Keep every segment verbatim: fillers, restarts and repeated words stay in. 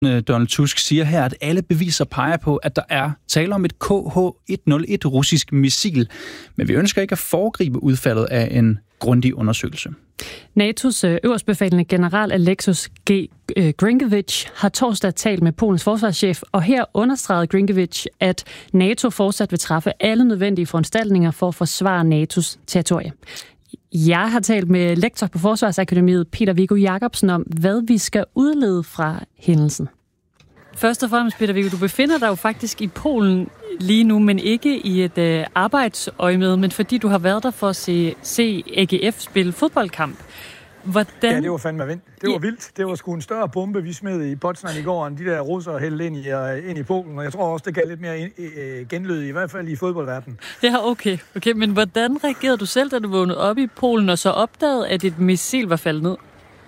Donald Tusk siger her, at alle beviser peger på, at der er tale om et K H et nul et russisk missil. Men vi ønsker ikke at foregribe udfaldet af en grundig undersøgelse. N A T O's øverstbefalende general Alexus G. Grinkevic har torsdag talt med Polens forsvarschef, og her understregede Grinkevic, at NATO fortsat vil træffe alle nødvendige foranstaltninger for at forsvare N A T O's territorie. Jeg har talt med lektor på Forsvarsakademiet Peter Viggo Jacobsen om, hvad vi skal udlede fra hændelsen. Først og fremmest, Peter Viggo, du befinder dig jo faktisk i Polen lige nu, men ikke i et øh, arbejdsøjemed, men fordi du har været der for at se, se A G F spille fodboldkamp. Hvordan... Ja, det var fandme vildt. Det var vildt. Det var sgu en større bombe, vi smed i Poznań i går, end de der russere hældte ind i, uh, ind i Polen. Og jeg tror også, det gav lidt mere ind, uh, genlyd, i hvert fald i fodboldverdenen. Ja, okay. okay. Men hvordan reagerede du selv, da du vågnede op i Polen, og så opdagede, at et missil var faldet ned?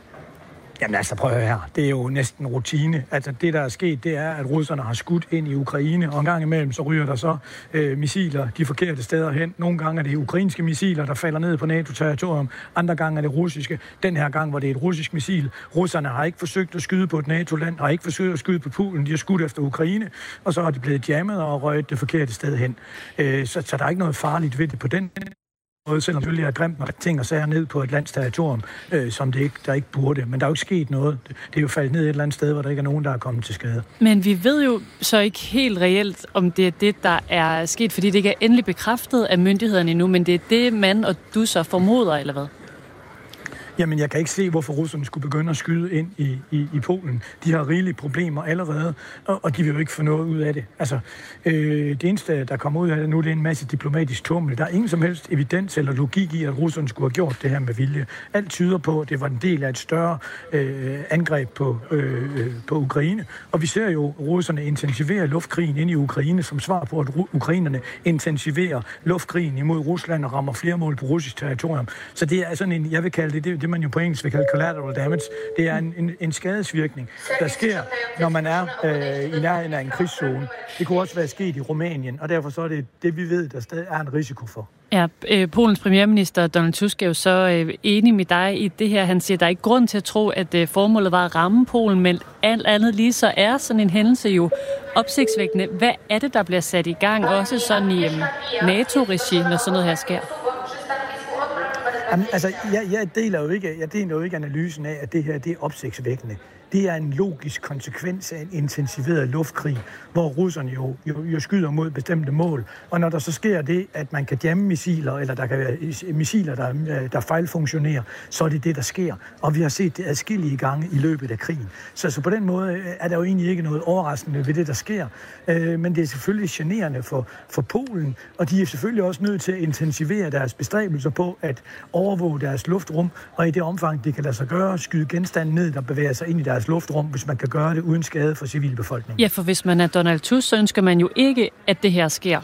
Jamen altså, prøv at høre her. Det er jo næsten rutine. Altså, det der er sket, det er, at russerne har skudt ind i Ukraine, og en gang imellem, så ryger der så øh, missiler de forkerte steder hen. Nogle gange er det ukrainske missiler, der falder ned på NATO-territorium. Andre gange er det russiske. Den her gang var det et russisk missil. Russerne har ikke forsøgt at skyde på et NATO-land, har ikke forsøgt at skyde på Polen. De har skudt efter Ukraine, og så har de blevet jammet og røget det forkerte sted hen. Øh, så, så der er ikke noget farligt ved det på den måde, selvom det selvfølgelig er grimt, når ting og sager ned på et lands territorium, øh, som det ikke, der ikke burde. Men der er jo ikke sket noget. Det er jo faldet ned et eller andet sted, hvor der ikke er nogen, der er kommet til skade. Men vi ved jo så ikke helt reelt, om det er det, der er sket, fordi det ikke er endelig bekræftet af myndighederne endnu, men det er det, man og du så formoder, eller hvad? Jamen, jeg kan ikke se, hvorfor russerne skulle begynde at skyde ind i, i, i Polen. De har rigelige problemer allerede, og, og de vil jo ikke få noget ud af det. Altså, øh, det eneste, der kommer ud af det nu, det er en masse diplomatisk tummel. Der er ingen som helst evidens eller logik i, at russerne skulle have gjort det her med vilje. Alt tyder på, at det var en del af et større øh, angreb på, øh, på Ukraine. Og vi ser jo, at russerne intensiverer luftkrigen ind i Ukraine som svar på, at ukrainerne intensiverer luftkrigen imod Rusland og rammer flere mål på russisk territorium. Så det er sådan en, jeg vil kalde det, det det man jo på engelsk vil kalde collateral damage. Det er en, en, en skadesvirkning, der sker, når man er øh, i nærheden af en krigszone. Det kunne også være sket i Rumænien, og derfor så er det det, vi ved, der stadig er en risiko for. Ja, øh, Polens premierminister Donald Tusk er jo så øh, enig med dig i det her. Han siger, at der er ikke grund til at tro, at øh, formålet var at ramme Polen, men alt andet lige så er sådan en hændelse jo opsigtsvækkende. Hvad er det, der bliver sat i gang, også sådan i øh, NATO-regi, når sådan noget her sker? Jamen, altså, jeg, jeg, deler jo ikke, jeg deler jo ikke analysen af, at det her det er opsigtsvækkende. Det er en logisk konsekvens af en intensiveret luftkrig, hvor russerne jo, jo, jo skyder mod bestemte mål. Og når der så sker det, at man kan jamme missiler, eller der kan være missiler, der, der fejlfunktionerer, så er det det, der sker. Og vi har set det adskillige gange i løbet af krigen. Så, så på den måde er der jo egentlig ikke noget overraskende ved det, der sker. Øh, men det er selvfølgelig generende for, for Polen, og de er selvfølgelig også nødt til at intensivere deres bestræbelser på at overvåge deres luftrum, og i det omfang, det kan lade sig gøre, skyde genstande ned, der bevæger sig ind i deres luftrum, hvis man kan gøre det uden skade for civilbefolkningen. Ja, for hvis man er Donald Tusk, så ønsker man jo ikke, at det her sker.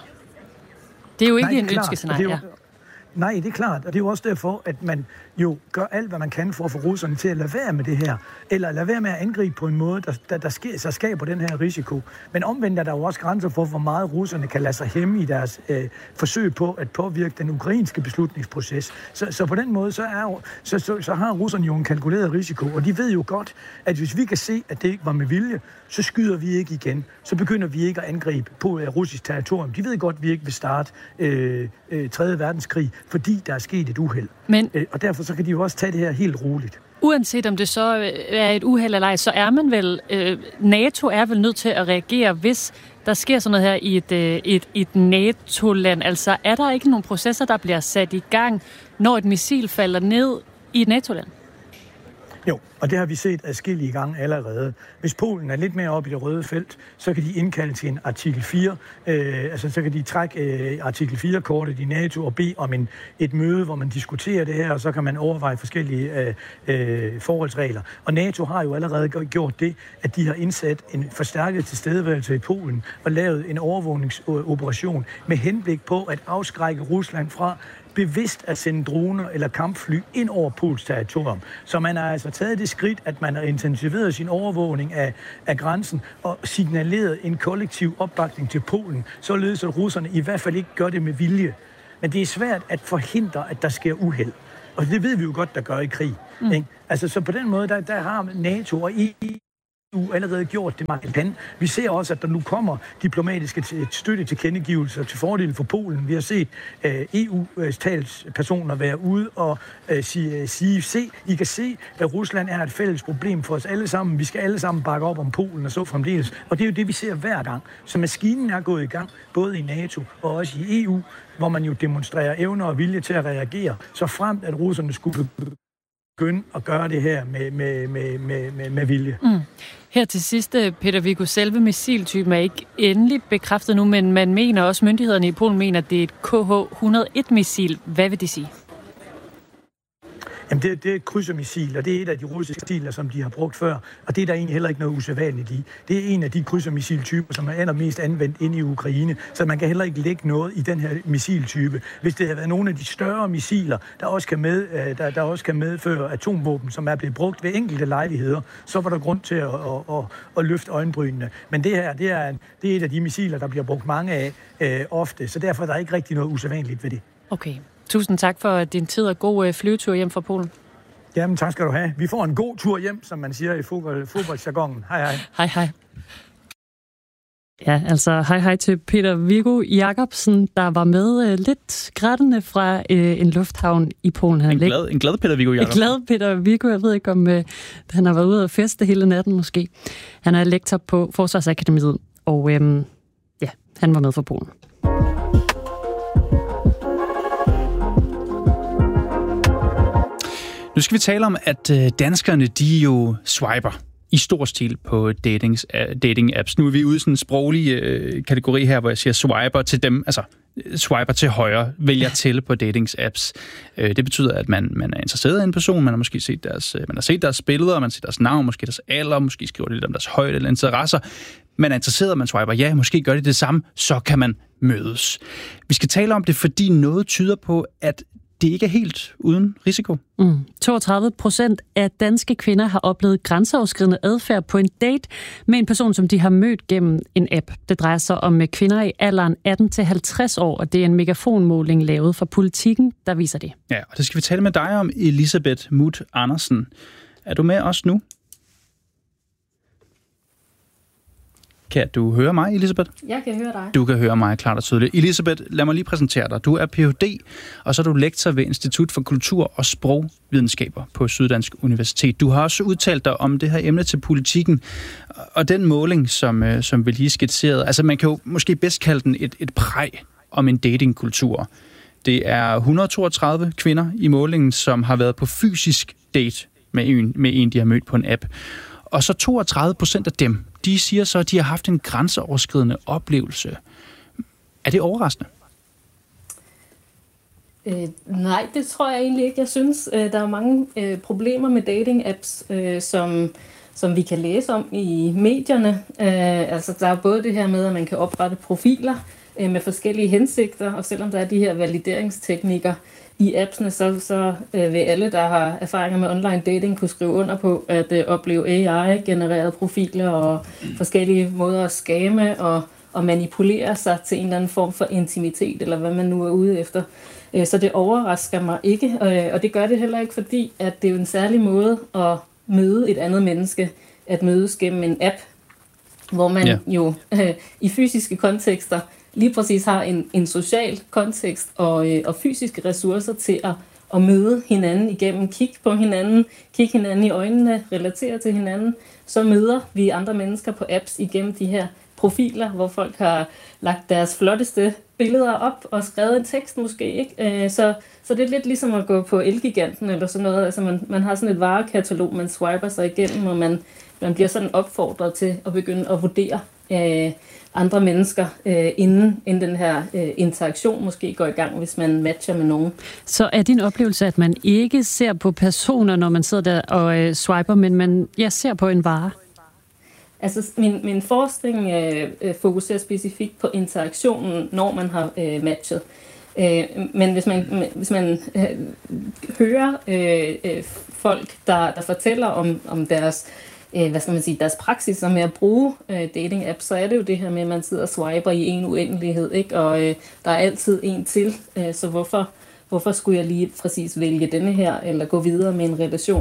Det er jo ikke Nej, en ønskescenarie. Ja. Nej, det er klart, og det er jo også derfor, at man jo gør alt, hvad man kan for at få russerne til at lade være med det her, eller lade være med at angribe på en måde, der, der, der sker, så skaber den her risiko. Men omvendt er der jo også grænser for, hvor meget russerne kan lade sig hæmme i deres øh, forsøg på at påvirke den ukrainske beslutningsproces. Så, så på den måde, så, er jo, så, så, så har russerne jo en kalkuleret risiko, og de ved jo godt, at hvis vi kan se, at det ikke var med vilje, så skyder vi ikke igen. Så begynder vi ikke at angribe på uh, russisk territorium. De ved godt, at vi ikke vil starte øh, øh, tredje verdenskrig, fordi der er sket et uheld. Men, øh, og derfor så kan de jo også tage det her helt roligt. Uanset om det så er et uheld eller ej, så er man vel, øh, NATO er vel nødt til at reagere, hvis der sker sådan noget her i et, øh, et, et NATO-land. Altså er der ikke nogen processer, der bliver sat i gang, når et missil falder ned i et NATO-land? Jo, og det har vi set adskillige gange allerede. Hvis Polen er lidt mere oppe i det røde felt, så kan de indkalde til en artikel fire. Øh, altså så kan de trække øh, artikel fire-kortet i NATO og bede om en, et møde, hvor man diskuterer det her, og så kan man overveje forskellige øh, øh, forholdsregler. Og NATO har jo allerede gjort det, at de har indsat en forstærket tilstedeværelse i Polen og lavet en overvågningsoperation med henblik på at afskrække Rusland fra bevidst at sende droner eller kampfly ind over Polens territorium. Så man har altså taget det skridt, at man har intensiveret sin overvågning af, af grænsen og signaleret en kollektiv opbakning til Polen, således at russerne i hvert fald ikke gør det med vilje. Men det er svært at forhindre, at der sker uheld. Og det ved vi jo godt, der gør i krig. Mm. Ikke? Altså, så på den måde, der, der har NATO og E U U allerede gjort det markant. Vi ser også, at der nu kommer diplomatiske støtte til kendegivelser til fordel for Polen. Vi har set uh, E U's talspersoner være ude og uh, sige, sige, se, I kan se, at Rusland er et fælles problem for os alle sammen. Vi skal alle sammen bakke op om Polen og så fremdeles. Og det er jo det, vi ser hver gang. Så maskinen er gået i gang, både i NATO og også i E U, hvor man jo demonstrerer evner og vilje til at reagere, så frem at russerne skulle begynde at gøre det her med, med, med, med, med, med vilje. Mm. Her til sidst, Peter Viggo, selve missiltypen er ikke endelig bekræftet nu, men man mener også, myndighederne i Polen mener, at det er et K H et hundrede og en-missil. Hvad vil det sige? Jamen det, det er et krydsermissil, og det er et af de russiske missiler, som de har brugt før, og det er der egentlig heller ikke noget usædvanligt i. Det er en af de krydsermissiltyper, som er allermest anvendt inde i Ukraine, så man kan heller ikke lægge noget i den her missiltype. Hvis det har været nogle af de større missiler, der også kan, med, der, der også kan medføre atomvåben, som er blevet brugt ved enkelte lejligheder, så var der grund til at, at, at, at løfte øjenbrynene. Men det her, det er, det er et af de missiler, der bliver brugt mange af øh, ofte, så derfor er der ikke rigtig noget usædvanligt ved det. Okay. Tusind tak for din tid og god flyvetur hjem fra Polen. Jamen, tak skal du have. Vi får en god tur hjem, som man siger i fodbold, fodboldjargonen. Hej, hej. Hej, hej. Ja, altså hej hej til Peter Viggo Jacobsen, der var med uh, lidt grættende fra uh, en lufthavn i Polen. Han en, glad, en glad Peter Viggo Jacobsen. En glad Peter Viggo. Jeg ved ikke, om uh, han har været ude og feste hele natten måske. Han er lektor på Forsvarsakademiet, og um, ja, han var med fra Polen. Nu skal vi tale om, at danskerne, de jo swiper i stor stil på datings, dating-apps. Nu er vi ude i sådan en sproglig øh, kategori her, hvor jeg siger swiper til dem, altså swiper til højre, vælger til på datings-apps. Øh, det betyder, at man, man er interesseret i en person, man har måske set deres, man har set deres billeder, man har set deres navn, måske deres alder, måske skriver det lidt om deres højde eller interesser. Man er interesseret, man swiper ja, måske gør det det samme, så kan man mødes. Vi skal tale om det, fordi noget tyder på, at det ikke er helt uden risiko. Mm. toogtredive procent af danske kvinder har oplevet grænseoverskridende adfærd på en date med en person, som de har mødt gennem en app. Det drejer sig om kvinder i alderen atten til halvtreds år, og det er en megafonmåling lavet for Politikken, der viser det. Ja, og det skal vi tale med dig om, Elisabeth Muth Andersen. Er du med os nu? Kan du høre mig, Elisabeth? Jeg kan høre dig. Du kan høre mig klart og tydeligt. Elisabeth, lad mig lige præsentere dig. Du er P H D, og så er du lektor ved Institut for Kultur og Sprogvidenskaber på Syddansk Universitet. Du har også udtalt dig om det her emne til Politikken, og den måling, som, som vi lige skitserede. Altså, man kan jo måske bedst kalde den et, et præg om en datingkultur. Det er et hundrede og toogtredive kvinder i målingen, som har været på fysisk date med en, med en de har mødt på en app. Og så toogtredive procent af dem, de siger så, at de har haft en grænseoverskridende oplevelse. Er det overraskende? Øh, nej, det tror jeg egentlig ikke. Jeg synes, øh, der er mange øh, problemer med dating-apps, øh, som, som vi kan læse om i medierne. Øh, altså, der er både det her med, at man kan oprette profiler øh, med forskellige hensigter, og selvom der er de her valideringsteknikker i appsene, så, så øh, vil alle, der har erfaringer med online dating, kunne skrive under på at øh, opleve A I-genererede profiler og forskellige måder at skamme og, og manipulere sig til en eller anden form for intimitet, eller hvad man nu er ude efter. Øh, så det overrasker mig ikke, øh, og det gør det heller ikke, fordi at det er jo en særlig måde at møde et andet menneske, at mødes gennem en app, hvor man ja. jo øh, i fysiske kontekster lige præcis har en, en social kontekst og, øh, og fysiske ressourcer til at, at møde hinanden igennem, kigge på hinanden, kigge hinanden i øjnene, relatere til hinanden. Så møder vi andre mennesker på apps igennem de her profiler, hvor folk har lagt deres flotteste billeder op og skrevet en tekst måske, ikke? Øh, så, så det er lidt ligesom at gå på Elgiganten eller sådan noget. Altså man, man har sådan et varekatalog, man swiper sig igennem, og man, man bliver sådan opfordret til at begynde at vurdere øh, andre mennesker, øh, inden, inden den her øh, interaktion måske går i gang, hvis man matcher med nogen. Så er din oplevelse, at man ikke ser på personer, når man sidder der og øh, swiper, men man ja, ser på en vare? Altså, min, min forskning øh, fokuserer specifikt på interaktionen, når man har øh, matchet. Øh, men hvis man, hvis man øh, hører øh, øh, folk, der, der fortæller om, om deres hvad skal man sige, deres praksis med at bruge øh, dating-apps, så er det jo det her med, at man sidder og swiper i en uendelighed, ikke? Og øh, der er altid en til, øh, så hvorfor, hvorfor skulle jeg lige præcis vælge denne her, eller gå videre med en relation?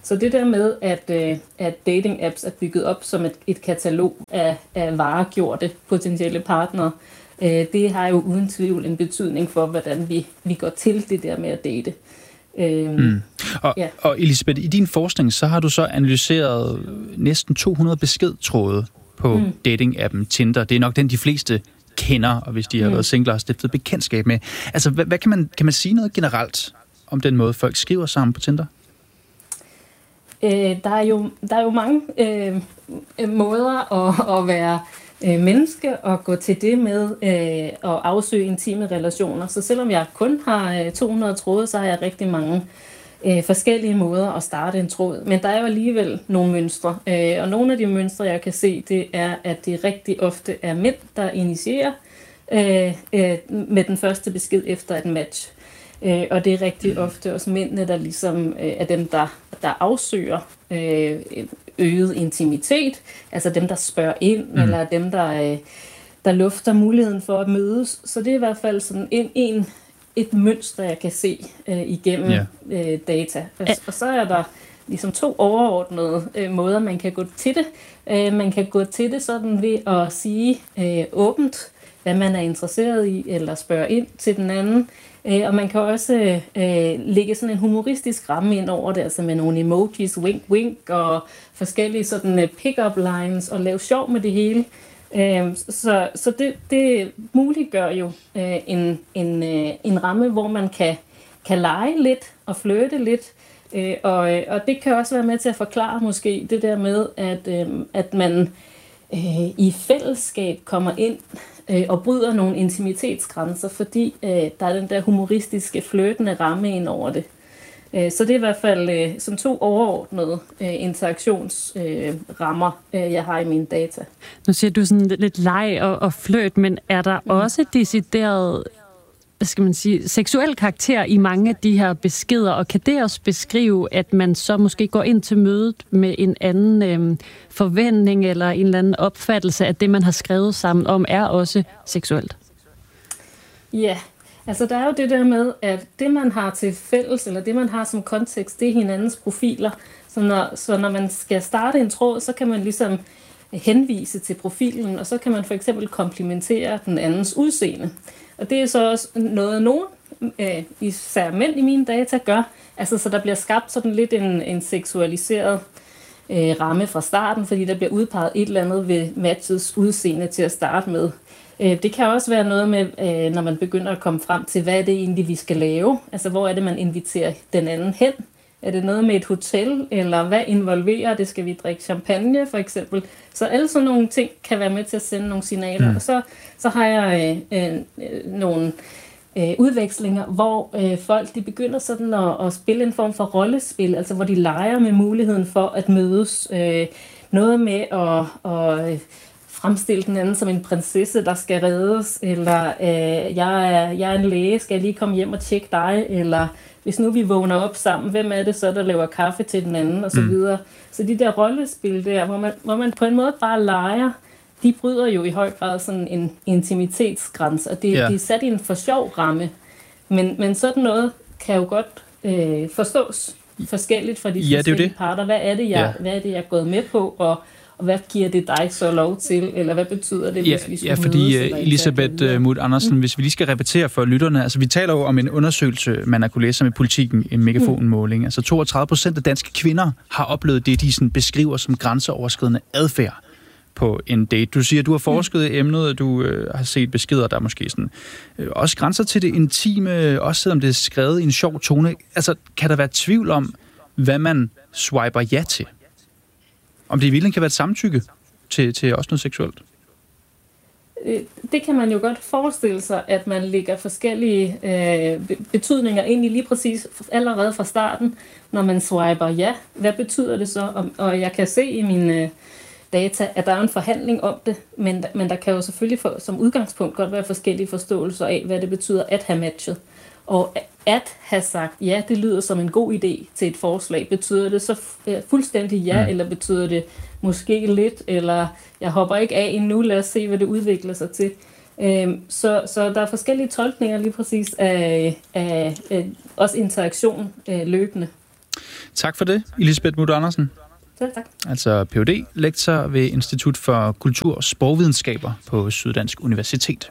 Så det der med, at, at dating-apps er bygget op som et, et katalog af, af varegjorte potentielle partnere, det har jo uden tvivl en betydning for, hvordan vi, vi går til det der med at date. Mm. Og, ja. og Elisabeth, i din forskning, så har du så analyseret næsten to hundrede beskedtråde på mm. dating-appen Tinder. Det er nok den, de fleste kender, og hvis de har mm. været singler og stiftet bekendtskab med. Altså, hvad, hvad kan man, kan man sige noget generelt om den måde, folk skriver sammen på Tinder? Øh, der, er jo, der er jo mange øh, måder at, at være øh, menneske og gå til det med øh, at afsøge intime relationer. Så selvom jeg kun har øh, to hundrede tråde, så har jeg rigtig mange øh, forskellige måder at starte en tråd. Men der er jo alligevel nogle mønstre. Øh, og nogle af de mønstre, jeg kan se, det er, at det rigtig ofte er mænd, der initierer øh, øh, med den første besked efter et match. Øh, og det er rigtig ofte også mændene, der ligesom øh, er dem, der, der afsøger øh, øget intimitet. Altså dem, der spørger ind, mm. eller dem, der, øh, der lufter muligheden for at mødes. Så det er i hvert fald sådan en, en, et mønster, jeg kan se øh, igennem yeah. øh, data. Og, og så er der ligesom to overordnede øh, måder, man kan gå til det. Øh, man kan gå til det sådan ved at sige øh, åbent, hvad man er interesseret i, eller spørge ind til den anden. Og man kan også øh, lægge sådan en humoristisk ramme ind over det, altså med nogle emojis, wink, wink, og forskellige sådan pick-up lines, og lave sjov med det hele. Øh, så så det, det muliggør jo øh, en, en, øh, en ramme, hvor man kan, kan lege lidt og flirte lidt. Øh, og, og det kan også være med til at forklare måske det der med, at, øh, at man øh, i fællesskab kommer ind og bryder nogle intimitetsgrænser, fordi øh, der er den der humoristiske, flirtende ramme ind over det. Øh, så det er i hvert fald øh, som to overordnede øh, interaktionsrammer, øh, øh, jeg har i mine data. Nu siger du sådan lidt leg og, og flirt, men er der mm. også decideret, hvad skal man sige, seksuel karakter i mange af de her beskeder, og kan det også beskrive, at man så måske går ind til mødet med en anden øh, forventning eller en eller anden opfattelse, at det, man har skrevet sammen om, er også seksuelt? Ja, altså der er jo det der med, at det, man har til fælles, eller det, man har som kontekst, det er hinandens profiler. Så når, så når man skal starte en tråd, så kan man ligesom henvise til profilen, og så kan man for eksempel komplimentere den andens udseende. Og det er så også noget, nogen, øh, især mænd i mine data, gør. Altså, så der bliver skabt sådan lidt en, en seksualiseret øh, ramme fra starten, fordi der bliver udpeget et eller andet ved matchets udseende til at starte med. Øh, det kan også være noget med, øh, når man begynder at komme frem til, hvad er det egentlig, vi skal lave? Altså, hvor er det, man inviterer den anden hen? Er det noget med et hotel, eller hvad involverer det? Skal vi drikke champagne, for eksempel? Så alle sådan nogle ting kan være med til at sende nogle signaler. Mm. Og så, så har jeg øh, øh, nogle øh, udvekslinger, hvor øh, folk de begynder sådan at, at spille en form for rollespil, altså hvor de leger med muligheden for at mødes. Øh, noget med at... at fremstille den anden som en prinsesse, der skal reddes, eller øh, jeg, er, jeg er en læge, skal jeg lige komme hjem og tjekke dig, eller hvis nu vi vågner op sammen, hvem er det så, der laver kaffe til den anden, og så mm. videre. Så de der rollespil der, hvor man, hvor man på en måde bare leger, de bryder jo i høj grad sådan en intimitetsgrænse, og det, yeah. de er sat i en for sjov ramme. Men, men sådan noget kan jo godt øh, forstås forskelligt fra de ja, forskellige parter. Hvad er det, jeg, yeah. hvad er det, jeg er gået med på, og Og hvad giver det dig så lov til, eller hvad betyder det, hvis ja, vi skulle ja, fordi mødes, Elisabeth Muth Andersen, mm. hvis vi lige skal repetere for lytterne, altså vi taler jo om en undersøgelse, man har kunne læse om i Politiken, en megafonmåling. Mm. Altså toogtredive procent af danske kvinder har oplevet det, de sådan beskriver som grænseoverskridende adfærd på en date. Du siger, at du har forsket i emnet, og du øh, har set beskeder, der er måske sådan, øh, også grænser til det intime, også selvom det er skrevet i en sjov tone. Altså, kan der være tvivl om, hvad man swiper ja til? Om det i virkeligheden kan være et samtykke til, til også noget seksuelt? Det kan man jo godt forestille sig, at man lægger forskellige øh, betydninger ind i lige præcis allerede fra starten, når man swiper ja. Hvad betyder det så? Og jeg kan se i mine data, at der er en forhandling om det, men, men der kan jo selvfølgelig for, som udgangspunkt godt være forskellige forståelser af, hvad det betyder at have matchet. Og at have sagt, ja, det lyder som en god idé til et forslag, betyder det så fuldstændig ja, mm. eller betyder det måske lidt, eller jeg hopper ikke af endnu, lad os se, hvad det udvikler sig til. Øhm, så, så der er forskellige tolkninger lige præcis af, af, af også interaktion øh, løbende. Tak for det, Elisabeth Mutter Andersen. Selv tak. Altså P H D, lektor ved Institut for Kultur- og Sprogvidenskaber på Syddansk Universitet.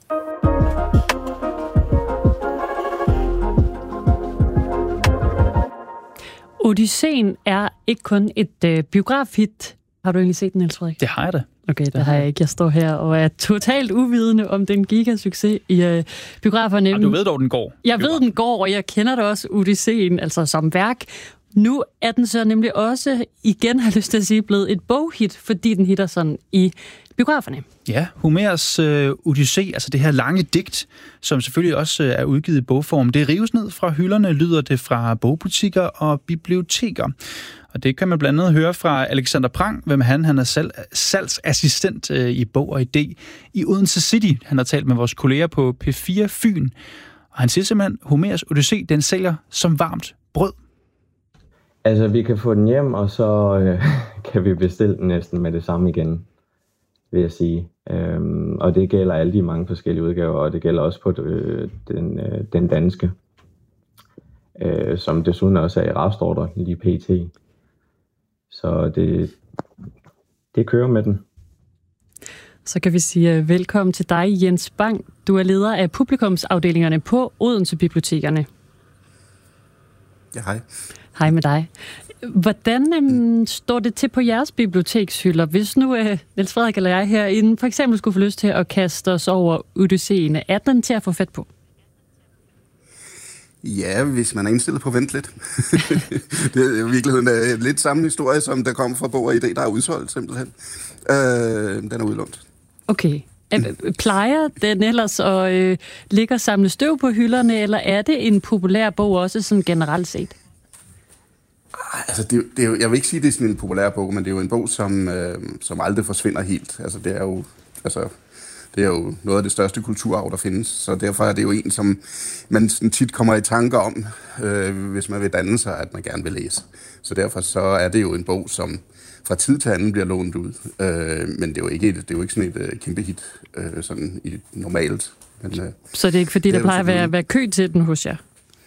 Odysseen er ikke kun et øh, biografhit. Har du egentlig set den, Niels Frederik? Det har jeg da. Okay, det, det har jeg ikke. Jeg står her og er totalt uvidende om den gigasucces i øh, biograferne. Og du ved dog, den går. Jeg ved, den går, og jeg kender da også Odysseen, altså som værk. Nu er den så nemlig også, igen har jeg lyst til at sige, blevet et boghit, fordi den hitter sådan i biograferne. Ja, Homers øh, Odyssé, altså det her lange digt, som selvfølgelig også øh, er udgivet i bogform, det rives ned fra hylderne, lyder det fra bogbutikker og biblioteker. Og det kan man blandt andet høre fra Alexander Prang, hvem han, han er selv salgsassistent øh, i Bog og Idé i Odense City. Han har talt med vores kolleger på P fire Fyn, og han siger simpelthen, Homers Odyssé, den sælger som varmt brød. Altså, vi kan få den hjem, og så øh, kan vi bestille den næsten med det samme igen, vil jeg sige. Øhm, og det gælder alle de mange forskellige udgaver, og det gælder også på øh, den, øh, den danske, øh, som desuden også er i restordre lige pt. Så det, det kører med den. Så kan vi sige velkommen til dig, Jens Bang. Du er leder af publikumsafdelingerne på Odense Bibliotekerne. Ja, hej. Hej med dig. Hvordan øhm, står det til på jeres bibliotekshylder, hvis nu øh, Niels Frederik eller jeg herinde for eksempel skulle få lyst til at kaste os over Odysseen? Er den til at få fat på? Ja, hvis man er indstillet på at vente lidt. Det er i virkeligheden uh, lidt samme historie, som der kom fra Bog og Idé, der er udsolgt simpelthen. Uh, den er udlånt. Okay. Plejer den ellers at øh, ligge og samle støv på hylderne, eller er det en populær bog også sådan generelt set? Altså, det, det er jo, jeg vil ikke sige, at det er sådan en populær bog, men det er jo en bog, som, øh, som aldrig forsvinder helt. Altså, det er jo... Altså, det er jo noget af det største kulturarv, der findes, så derfor er det jo en, som man sådan tit kommer i tanker om, øh, hvis man vil danne sig, at man gerne vil læse. Så derfor så er det jo en bog, som fra tid til anden bliver lånt ud, øh, men det er jo ikke, det er jo ikke sådan et uh, kæmpe hit, øh, sådan i normalt. Men, øh, så det er ikke fordi, der plejer at være, være kø til den hos jer?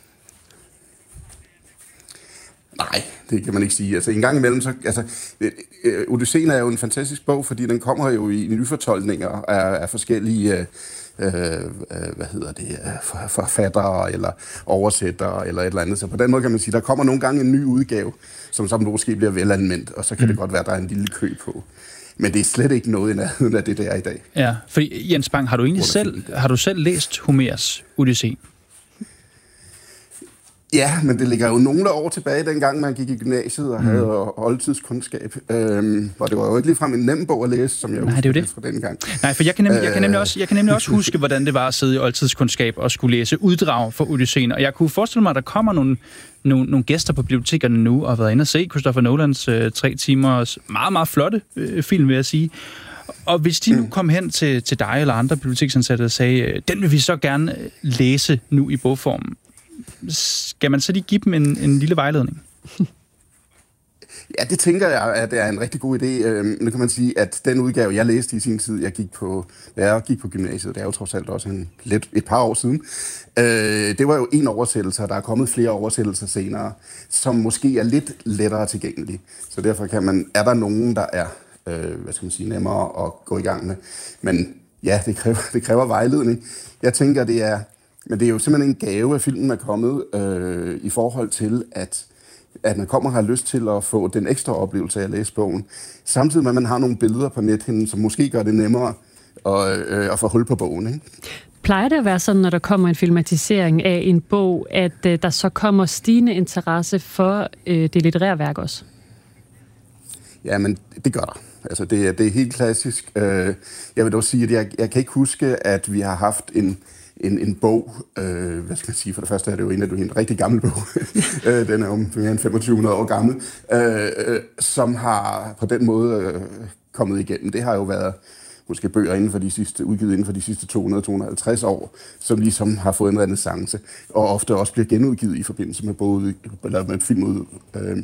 Nej, det kan man ikke sige. Altså en gang imellem, så... Altså, øh, Odysseen er jo en fantastisk bog, fordi den kommer jo i nyfortolkninger af, af forskellige... Øh, øh, hvad hedder det? Forfattere eller oversættere eller et eller andet. Så på den måde kan man sige, der kommer nogle gange en ny udgave, som så måske bliver velanmeldt, og så kan mm. det godt være, at der er en lille kø på. Men det er slet ikke noget i nærheden af det, der er i dag. Ja, fordi Jens Bang, har du egentlig selv, har du selv læst Homers Odyssé? Ja, men det ligger jo nogle år tilbage, dengang man gik i gymnasiet og havde mm. oldtidskundskab. Øhm, og det var jo ikke ligefrem en nem bog at læse, som jeg Nej, det er det. fra dengang. Nej, for jeg kan, nemlig, jeg, kan nemlig også, jeg kan nemlig også huske, hvordan det var at sidde i oldtidskundskab og skulle læse uddrag for Odysseen. Og jeg kunne forestille mig, at der kommer nogle, nogle, nogle gæster på bibliotekerne nu og har været inde og se Christopher Nolans øh, tre timers meget, meget flotte øh, film, vil jeg sige. Og hvis de nu kom hen til, til dig eller andre biblioteksansatte og sagde, den vil vi så gerne læse nu i bogformen, skal man så lige give dem en, en lille vejledning? Ja, det tænker jeg, at det er en rigtig god idé. Øhm, nu kan man sige, at den udgave, jeg læste i sin tid, jeg gik på, da jeg gik på gymnasiet, det er jo trods alt også en, lidt, et par år siden, øh, det var jo en oversættelse, og der er kommet flere oversættelser senere, som måske er lidt lettere tilgængelige. Så derfor kan man, er der nogen, der er øh, hvad skal man sige, nemmere at gå i gang med. Men ja, det kræver, det kræver vejledning. Jeg tænker, det er Men det er jo simpelthen en gave, at filmen er kommet øh, i forhold til, at, at man kommer og har lyst til at få den ekstra oplevelse af at læse bogen. Samtidig med, at man har nogle billeder på nethinden, som måske gør det nemmere at, øh, at få hul på bogen. Ikke? Plejer det at være sådan, når der kommer en filmatisering af en bog, at øh, der så kommer stigende interesse for øh, det litterære værk også? Ja, men det gør der. Altså, det, er, det er helt klassisk. Øh, jeg vil dog sige, at jeg, jeg kan ikke huske, at vi har haft en En, en bog, øh, hvad skal man sige, for det første er det jo en, af, en rigtig gammel bog, den er jo mere end femogtyve hundrede år gammel, øh, som har på den måde øh, kommet igennem. Det har jo været måske bøger inden for de sidste, udgivet inden for de sidste to hundrede til to hundrede og halvtreds år, som ligesom har fået en renæssance, og ofte også bliver genudgivet i forbindelse med både eller med filmud, øh,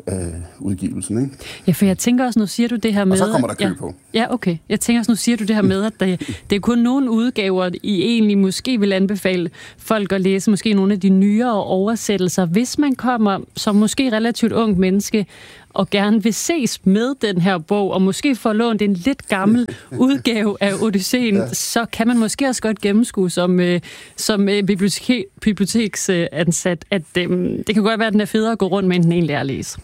øh, udgivelsen. Ikke? Ja, for jeg tænker også, nu siger du det her med... Og så kommer der kø ja, på. Ja, okay. Jeg tænker også, nu siger du det her med, at det, det er kun nogle udgaver, I egentlig måske vil anbefale folk at læse, måske nogle af de nyere oversættelser. Hvis man kommer som måske relativt ung menneske, og gerne vil ses med den her bog, og måske få lånt en lidt gammel udgave af Odysseen, ja. Så kan man måske også godt gennemskue som, øh, som øh, bibliotek, biblioteksansat, at øh, det kan godt være, at den er federe at gå rundt med, end den egentlig er at læse.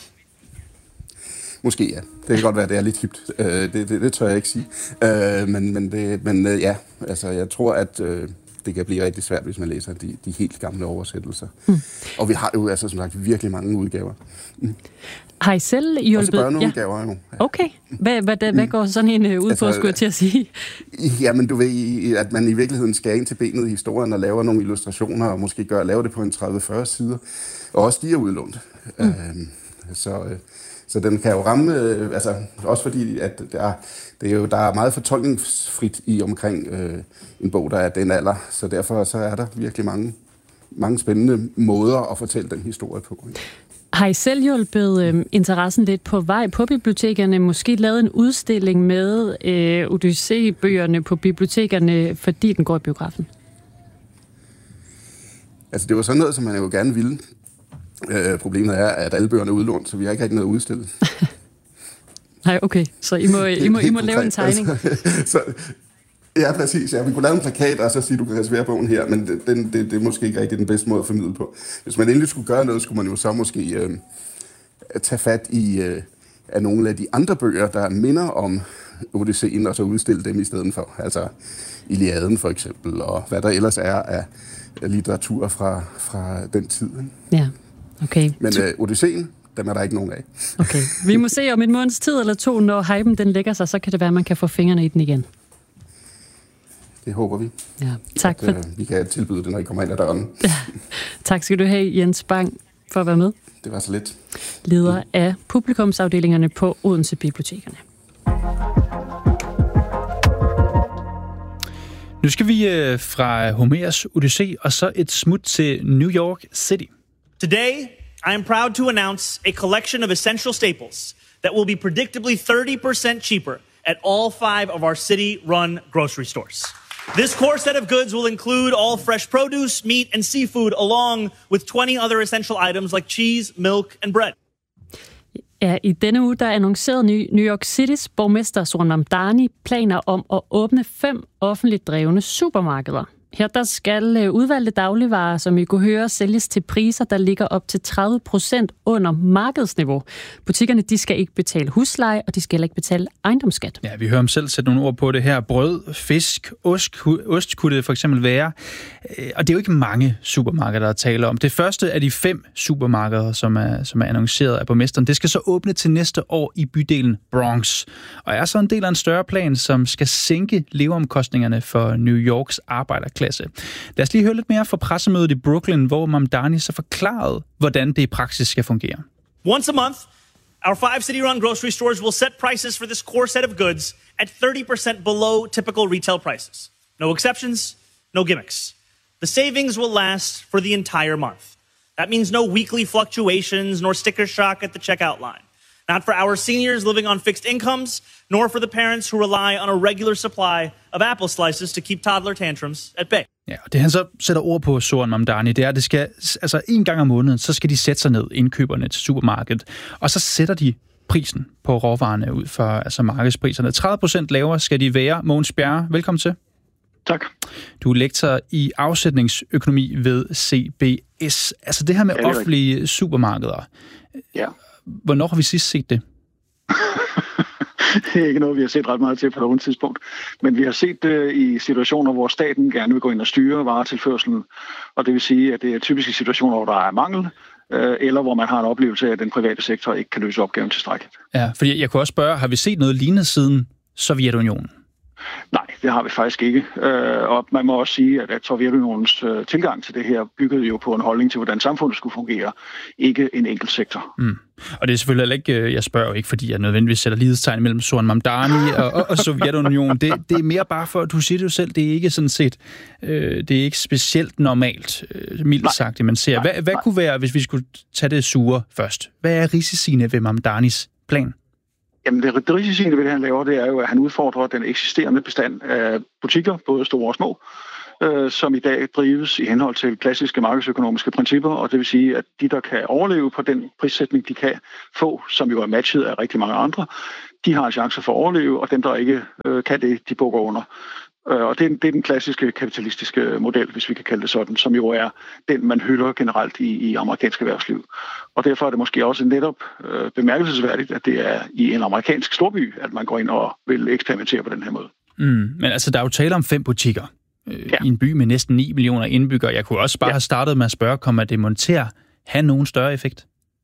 Måske ja. Det kan godt være, at det er lidt hipt. Øh, det, det, det tør jeg ikke sige. Øh, men men, det, men øh, ja, altså jeg tror, at øh, det kan blive rigtig svært, hvis man læser de, de helt gamle oversættelser. Mm. Og vi har jo altså som sagt virkelig mange udgaver. Mm. Har I selv hjulpet? Også børneudgaver, ja. jo. Okay. Hvad, hvad, hvad går sådan en uh, ud på, altså, skulle jeg til at sige? Jamen, du ved, at man i virkeligheden skal ind til benet i historien og laver nogle illustrationer, og måske gør, lave det på en tredive til fyrre sider. Og også de er udlånt. Mm. Øhm, så, så den kan jo ramme, altså også fordi, at der, det er jo, der er meget fortolkningsfrit i omkring øh, en bog, der er den alder. Så derfor så er der virkelig mange, mange spændende måder at fortælle den historie på. Har I selv hjulpet øh, interessen lidt på vej på bibliotekerne? Måske lavet en udstilling med øh, Odyssee-bøgerne på bibliotekerne, fordi den går i biografen? Altså, det var sådan noget, som man jo gerne ville. Øh, problemet er, at alle bøgerne er udlånt, så vi har ikke rigtig noget at udstille. Nej, okay. Så I må, I må, I må lave en tegning. Altså, så, ja, præcis. Ja. Vi kunne lave en plakat og så sige, du kan reservere bogen her, men det, det, det, det er måske ikke rigtig den bedste måde at formidle på. Hvis man endelig skulle gøre noget, skulle man jo så måske øh, tage fat i øh, af nogle af de andre bøger, der minder om Odysseen, og så udstille dem i stedet for. Altså Iliaden for eksempel, og hvad der ellers er af litteratur fra, fra den tid. Ikke? Ja, okay. Men øh, Odysseen, dem er der ikke nogen af. Okay. Vi må se om en måneds tid eller to, når hypen den lægger sig, så kan det være, at man kan få fingrene i den igen. Det håber vi. Ja, tak at, for... øh, vi kan tilbyde det, når I kommer ind ad døren. Ja. Tak skal du have, Jens Bang, for at være med. Det var så lidt. Leder af publikumsafdelingerne på Odense Bibliotekerne. Nu skal vi øh, fra Homers Odyssé og så et smut til New York City. Today, I am proud to announce a collection of essential staples that will be predictably thirty percent cheaper at all five of our city-run grocery stores. This core set of goods will include all fresh produce, meat, and seafood, along with twenty other essential items like cheese, milk, and bread. Ja, i denne uge, der annoncerede New York Citys borgmester Zohran Mamdani planer om at åbne fem offentligt drevne supermarkeder. Her der skal udvalgte dagligvarer, som I kunne høre, sælges til priser, der ligger op til tredive procent under markedsniveau. Butikkerne de skal ikke betale husleje, og de skal heller ikke betale ejendomsskat. Ja, vi hører ham selv sætte nogle ord på det her. Brød, fisk, ost, ost kunne det for eksempel være. Og det er jo ikke mange supermarkeder, der taler om. Det første af de fem supermarkeder, som er, som er annonceret af borgmesteren, det skal så åbne til næste år i bydelen Bronx. Og er så en del af en større plan, som skal sænke leveomkostningerne for New Yorks arbejderklasse. Lad os lige høre lidt mere fra pressemødet i Brooklyn, hvor Mamdani så forklarede, hvordan det i praksis skal fungere. Once a month, our five city-run grocery stores will set prices for this core set of goods at thirty percent below typical retail prices. No exceptions, no gimmicks. The savings will last for the entire month. That means no weekly fluctuations nor sticker shock at the checkout line. Not for our seniors living on fixed incomes, nor for the parents who rely on a regular supply of apple slices to keep toddler tantrums at bay. Ja, og det han så sætter ord på, Zohran Mamdani, det er, at det skal, altså en gang om måneden, så skal de sætte sig ned, indkøberne til supermarkedet, og så sætter de prisen på råvarerne ud for altså markedspriserne. tredive procent lavere skal de være. Mogens Bjerre, velkommen til. Tak. Du er lektor i afsætningsøkonomi ved C B S. Altså det her med ja, offentlige rigtigt. Supermarkeder. Ja. Hvornår har vi sidst set det? Det er ikke noget, vi har set ret meget til på nogen tidspunkt. Men vi har set det i situationer, hvor staten gerne vil gå ind og styre varetilførselen. Og det vil sige, at det er typiske situationer, hvor der er mangel, eller hvor man har en oplevelse af, at den private sektor ikke kan løse opgaven tilstrækkeligt. Ja, fordi jeg kunne også spørge, har vi set noget lignende siden Sovjetunionen? Nej, Det har vi faktisk ikke. Øh, og man må også sige, at, at Sovjetunionens øh, tilgang til det her byggede jo på en holdning til, hvordan samfundet skulle fungere, ikke en enkelt sektor. Mm. Og det er selvfølgelig ikke, jeg spørger jo ikke, fordi jeg nødvendigvis sætter lighedstegn mellem Zoran Mamdani og, og, og Sovjetunionen. Det, det er mere bare for, at du siger det jo selv, det er ikke sådan set, øh, det er ikke specielt normalt, øh, mildt sagt, det man ser. Hvad, hvad kunne være, hvis vi skulle tage det sure først? Hvad er risiciene ved Mamdanis plan? Jamen det, det risiciene ved det, han laver, det er jo, at han udfordrer den eksisterende bestand af butikker, både store og små, øh, som i dag drives i henhold til klassiske markedsøkonomiske principper, og det vil sige, at de, der kan overleve på den prissætning, de kan få, som jo er matchet af rigtig mange andre, de har en chance for at overleve, og dem, der ikke øh, kan det, de bukker under. Og det er, det er den klassiske kapitalistiske model, hvis vi kan kalde det sådan, som jo er den, man hylder generelt i, i amerikansk erhvervsliv. Og derfor er det måske også netop øh, bemærkelsesværdigt, at det er i en amerikansk storby, at man går ind og vil eksperimentere på den her måde. Mm, men altså, der er jo tale om fem butikker øh, ja. i en by med næsten ni millioner indbyggere. Jeg kunne også bare ja. have startet med at spørge, kommer det mon til at have nogen større effekt?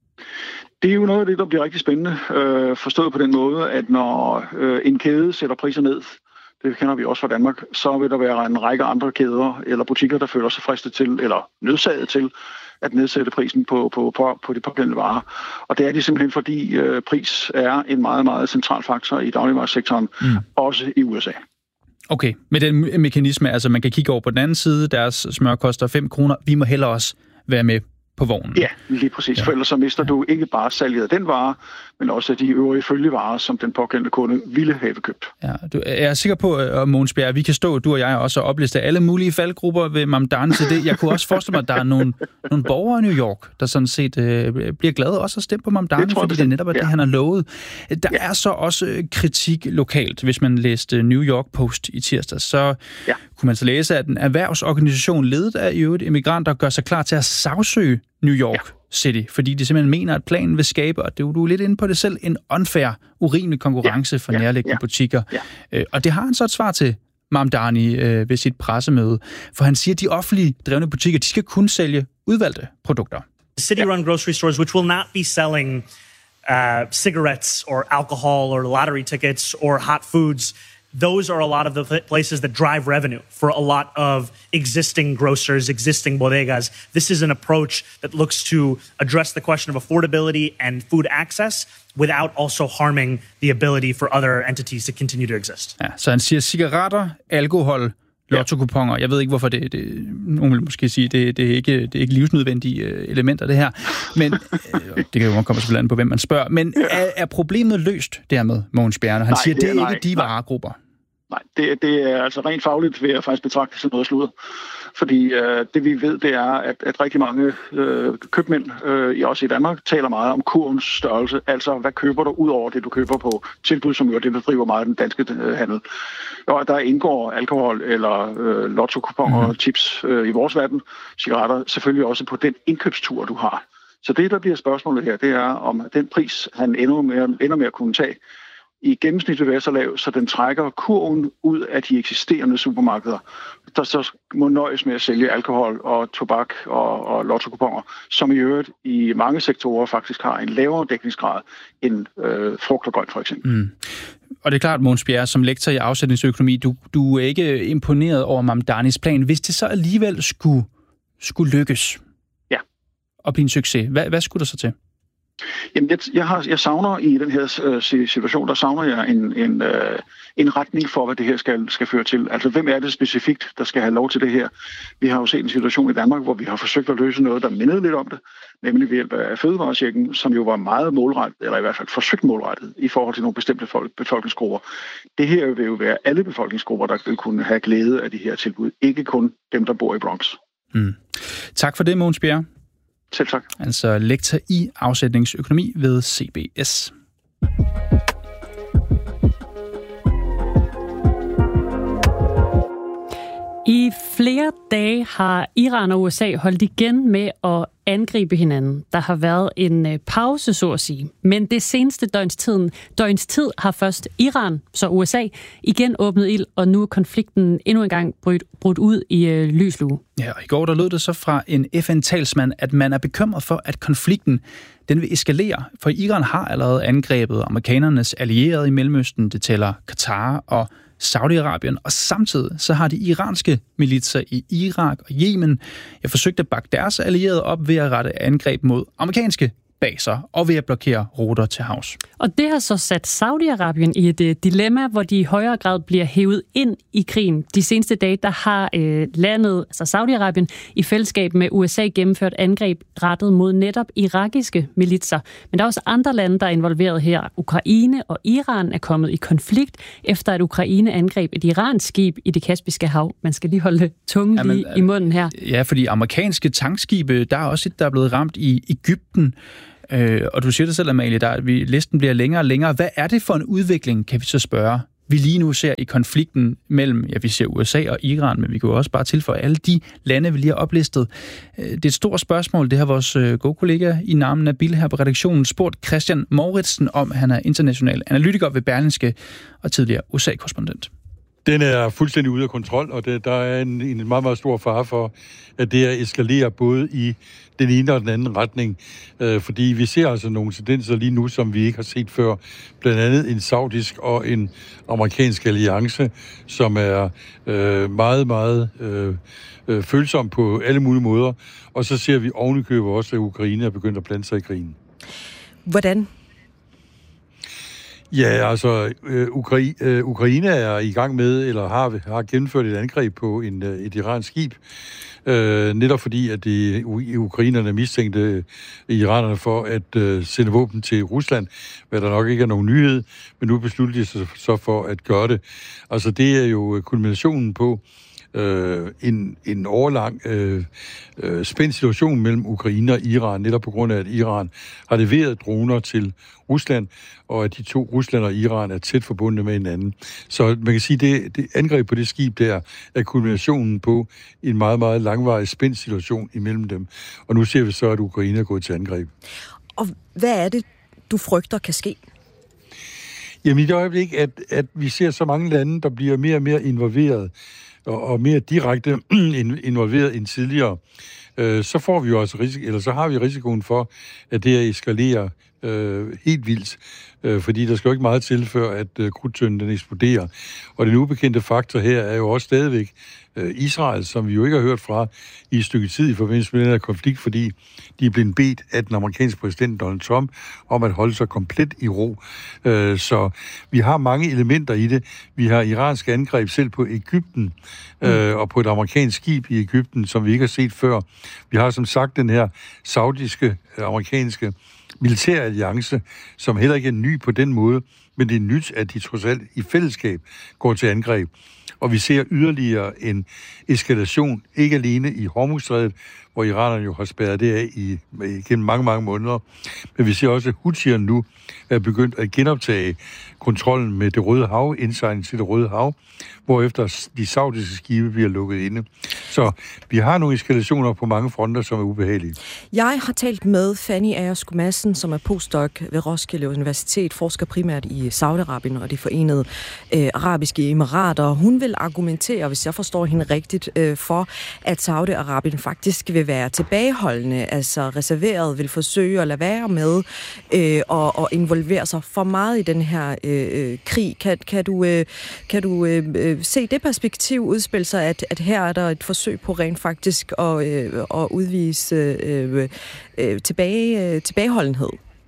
Det er jo noget af det, der bliver rigtig spændende, øh, forstået på den måde, at når øh, en kæde sætter priser ned, det kender vi også fra Danmark, så vil der være en række andre kæder eller butikker, der føler sig fristet til, eller nødsaget til, at nedsætte prisen på, på, på, på de pågældende varer. Og det er det simpelthen, fordi øh, pris er en meget, meget central faktor i dagligvaresektoren, mm. også i U S A. Okay, med den mekanisme, altså man kan kigge over på den anden side, deres smør koster fem kroner, vi må hellere også være med på vognen. Ja, lige præcis. Ja. For ellers så mister ja. du ikke bare salget af den vare, men også de øvrige følgevarer, som den pågældende kunde ville have købt. Ja, du, jeg er sikker på, at Mogens Bjerre, vi kan stå, du og jeg også, og opliste alle mulige faldgrupper ved Mamdani til det. Jeg kunne også forestille mig, at der er nogle, nogle borgere i New York, der sådan set øh, bliver glade også at stemme på Mamdani, fordi det, det netop er ja. det, han har lovet. Der ja. er så også kritik lokalt. Hvis man læste New York Post i tirsdag, så ja. kunne man så læse, at en erhvervsorganisation ledet af i øvrigt immigranter gør sig klar til at sagsøge New York ja. City, fordi de simpelthen mener, at planen vil skabe, og det er du er lidt inde på det selv, en unfair, urimelig konkurrence ja. for ja. nærliggende ja. butikker. Ja. Øh, og det har han så et svar til Mamdani øh, ved sit pressemøde, for han siger, at de offentlige drevne butikker, de skal kun sælge udvalgte produkter. City-run grocery stores, which will not be selling uh, cigarettes or alcohol or lottery tickets or hot foods. Those are a lot of the places that drive revenue for a lot of existing grocers, existing bodegas. This is an approach that looks to address the question of affordability and food access without also harming the ability for other entities to continue to exist. Ja, så han siger cigaretter, alkohol, lotto-kuponer. Jeg ved ikke, hvorfor det, det nogen vil måske sige, det, det, er ikke, det er ikke livsnødvendige elementer, det her. Men øh, det kan jo komme selvfølgelig an på, hvem man spørger. Men er, er problemet løst dermed, Mogens Bjerre? Han nej, siger, det er, det er ikke de varegrupper. Nej, det, det er altså rent fagligt ved at faktisk betragte som noget sludder. Fordi øh, det vi ved, det er, at, at rigtig mange øh, købmænd, øh, også i Danmark, taler meget om kurvens størrelse. Altså, hvad køber du ud over det, du køber på tilbud, som jo er det, der driver meget den danske øh, handel. Og der indgår alkohol eller øh, lotto-kuponer og mm-hmm. chips øh, i vores verden, cigaretter, selvfølgelig også på den indkøbstur, du har. Så det, der bliver spørgsmålet her, det er, om den pris, han ender med, ender med at kunne tage, i gennemsnit vil være så lav, så den trækker kurven ud af de eksisterende supermarkeder, der så må nøjes med at sælge alkohol og tobak og, og lotto-kuponer, som i øvrigt i mange sektorer faktisk har en lavere dækningsgrad end øh, frugt og grønt for eksempel. Mm. Og det er klart, Mogens Bjerre, som lektor i afsætningsøkonomi, du, du er ikke imponeret over Mamdanis plan. Hvis det så alligevel skulle, skulle lykkes ja. og blive en succes, hvad, hvad skulle der så til? Jamen, jeg, jeg, har, jeg savner i den her øh, situation, der savner jeg en, en, øh, en retning for, hvad det her skal, skal føre til. Altså, hvem er det specifikt, der skal have lov til det her? Vi har jo set en situation i Danmark, hvor vi har forsøgt at løse noget, der mindede lidt om det, nemlig ved hjælp af fødevarechecken, som jo var meget målrettet, eller i hvert fald forsøgt målrettet, i forhold til nogle bestemte folk, befolkningsgrupper. Det her vil jo være alle befolkningsgrupper, der vil kunne have glæde af de her tilbud, ikke kun dem, der bor i Bronx. Mm. Tak for det, Mogens Bjerre. Selv tak. Altså lektor i afsætningsøkonomi ved C B S. I flere dage har Iran og U S A holdt igen med at angribe hinanden. Der har været en øh, pause, så at sige. Men det seneste døgns, tiden, døgns tid har først Iran, så U S A, igen åbnet ild, og nu er konflikten endnu en gang brudt, brudt ud i øh, lyslue. Ja, og i går der lød det så fra en F N-talsmand, at man er bekymret for, at konflikten den vil eskalere, for Iran har allerede angrebet amerikanernes allierede i Mellemøsten, det tæller Katar og Saudi-Arabien, og samtidig så har de iranske militser i Irak og Yemen jeg forsøgt at bakke deres allierede op ved at rette angreb mod amerikanske baser og ved at blokere ruter til havs. Og det har så sat Saudi-Arabien i et uh, dilemma, hvor de i højere grad bliver hævet ind i krigen. De seneste dage, der har uh, landet, altså Saudi-Arabien, i fællesskab med U S A gennemført angreb rettet mod netop irakiske militser. Men der er også andre lande, der er involveret her. Ukraine og Iran er kommet i konflikt, efter at Ukraine angreb et iransk skib i det Kaspiske hav. Man skal lige holde tungen Jamen, lige i munden her. Ja, fordi amerikanske tankskibe, der er også et, der er blevet ramt i Egypten. Øh, og du siger det selv, Amalie, der, at vi, listen bliver længere og længere. Hvad er det for en udvikling, kan vi så spørge, vi lige nu ser i konflikten mellem, ja, vi ser U S A og Iran, men vi kan jo også bare tilføje alle de lande, vi lige har oplistet. Det er et stort spørgsmål, det har vores gode kollega i navnet Nabil her på redaktionen spurgt Christian Mouritsen om. Han er international analytiker ved Berlingske og tidligere U S A-korrespondent. Den er fuldstændig ude af kontrol, og det, der er en, en meget, meget stor fare for, at det eskalerer både i den ene og den anden retning. Øh, fordi vi ser altså nogle tendenser lige nu, som vi ikke har set før. Blandt andet en saudisk og en amerikansk alliance, som er øh, meget, meget øh, øh, følsom på alle mulige måder. Og så ser vi ovenikøbet også, at Ukraine er begyndt at blande sig i krigen. Hvordan? Ja, altså, øh, Ukra- øh, Ukraine er i gang med, eller har, har gennemført et angreb på en, et iransk skib, øh, netop fordi, at de, ukrainerne mistænkte iranerne for at øh, sende våben til Rusland, hvad der nok ikke er nogen nyhed, men nu besluttede de sig så for at gøre det. Altså, det er jo kulminationen på Øh, en, en overlang øh, øh, spændt situation mellem Ukraine og Iran, netop på grund af, at Iran har leveret droner til Rusland, og at de to, Rusland og Iran, er tæt forbundet med hinanden. Så man kan sige, at det, det angreb på det skib der er kulminationen på en meget, meget langvarig spændt situation imellem dem. Og nu ser vi så, at Ukraine er gået til angreb. Og hvad er det, du frygter kan ske? Jamen i det øjeblik, at, at vi ser så mange lande, der bliver mere og mere involveret, og mere direkte involveret end tidligere, øh, så får vi jo også risiko, eller så har vi risikoen for, at det eskalerer øh, helt vildt, øh, fordi der skal jo ikke meget til, før at øh, krudtønden den eksploderer. Og den ubekendte faktor her er jo også stadigvæk øh, Israel, som vi jo ikke har hørt fra i et stykke tid i forbindelse med den her konflikt, fordi de er blevet bedt af den amerikanske præsident Donald Trump om at holde sig komplet i ro. Øh, så vi har mange elementer i det. Vi har iransk angreb selv på Egypten, øh, og på et amerikansk skib i Egypten, som vi ikke har set før. Vi har som sagt den her saudiske, amerikanske militæralliance, som heller ikke er ny på den måde, men det er nyt, at de trods alt i fællesskab går til angreb. Og vi ser yderligere en eskalation, ikke alene i Hormuzstrædet, hvor iranerne jo har spærret det af i, gennem mange, mange måneder. Men vi ser også, at Houthierne nu er begyndt at genoptage kontrollen med det Røde Hav, indsejling til det Røde Hav, hvorefter de saudiske skibe bliver lukket inde. Så vi har nogle eskalationer på mange fronter, som er ubehagelige. Jeg har talt med Fanny Agerskov Madsen, som er postdoc ved Roskilde Universitet, forsker primært i Saudi-Arabien og de forenede øh, arabiske emirater. Hun vil argumentere, hvis jeg forstår hende rigtigt, øh, for, at Saudi-Arabien faktisk vil være tilbageholdende, altså reserveret, vil forsøge at lade være med øh, og, og involvere sig for meget i den her øh, krig. Kan, kan du, øh, kan du øh, se det perspektiv udspille sig, at, at her er der et forsøg på rent faktisk at, øh, at udvise øh, øh, tilbage, øh, tilbageholdenhed?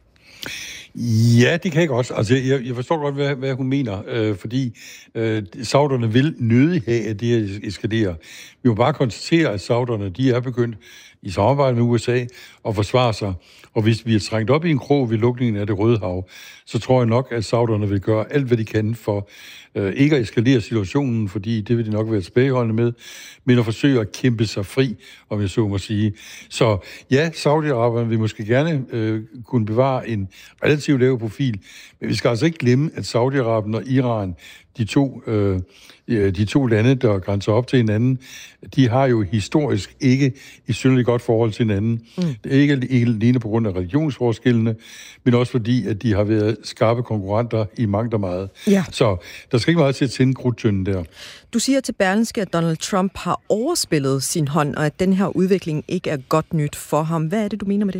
Ja, det kan jeg også. Altså, jeg, jeg forstår godt, hvad, hvad hun mener, øh, fordi øh, sauderne vil nødig have, at det her eskalerer. Vi må bare konstatere, at sauderne, de er begyndt i samarbejde med U S A at forsvare sig. Og hvis vi er trængt op i en krog ved lukningen af det Røde Hav, så tror jeg nok, at sauderne vil gøre alt, hvad de kan for øh, ikke at eskalere situationen, fordi det vil de nok være tilbageholdende med, men at forsøge at kæmpe sig fri, om jeg så må sige. Så ja, Saudi-Arabien vil måske gerne øh, kunne bevare en relativt lav profil, men vi skal altså ikke glemme, at Saudi-Arabien og Iran, de to, øh, de to lande, der grænser op til hinanden, de har jo historisk ikke et synderligt godt forhold til hinanden. Mm. Det er ikke, ikke alene på grund af religionsforskellene, men også fordi, at de har været skarpe konkurrenter i mangt og meget. Ja. Så der skal ikke meget til at tænde krudtønden der. Du siger til Berlingske, at Donald Trump har overspillet sin hånd, og at den her udvikling ikke er godt nyt for ham. Hvad er det, du mener med det?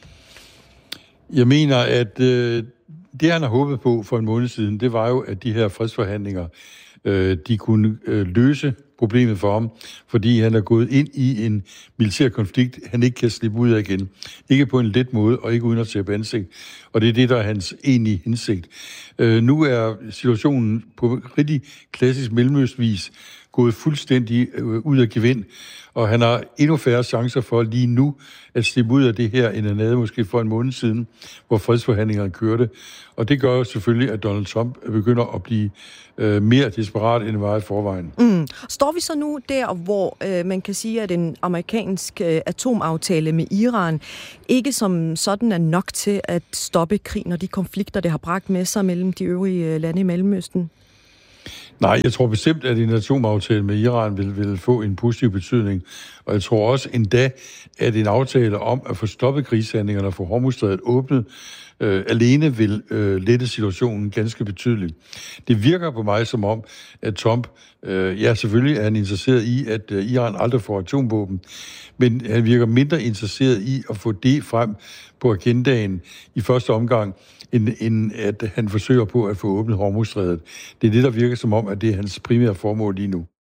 Jeg mener, at øh, det, han har håbet på for en måned siden, det var jo, at de her fredsforhandlinger, øh, de kunne øh, løse problemet for ham, fordi han er gået ind i en militær konflikt, han ikke kan slippe ud af igen. Ikke på en let måde, og ikke uden at se på ansigt. Og det er det, der er hans egentlige hensigt. Øh, nu er situationen på rigtig klassisk mellemøstvis gået fuldstændig øh, ud af gevind, og han har endnu færre chancer for lige nu at slippe ud af det her, end han havde måske for en måned siden, hvor fredsforhandlingerne kørte. Og det gør selvfølgelig, at Donald Trump begynder at blive øh, mere desperat, end han var i forvejen. Mm. Står vi så nu der, hvor øh, man kan sige, at en amerikansk øh, atomaftale med Iran ikke som sådan er nok til at stoppe krigen og de konflikter, det har bragt med sig mellem de øvrige lande i Mellemøsten? Nej, jeg tror bestemt, at en atomaftale med Iran vil, vil få en positiv betydning. Og jeg tror også endda, at en aftale om at få stoppet krigshandlingerne og få Hormuzstrædet åbnet, øh, alene vil øh, lette situationen ganske betydeligt. Det virker på mig som om, at Trump, øh, ja selvfølgelig er han interesseret i, at øh, Iran aldrig får atomvåben, men han virker mindre interesseret i at få det frem på agendaen i første omgang, end, end at han forsøger på at få åbnet Hormuzstrædet. Det er det, der virker som om, at det er hans primære formål lige nu.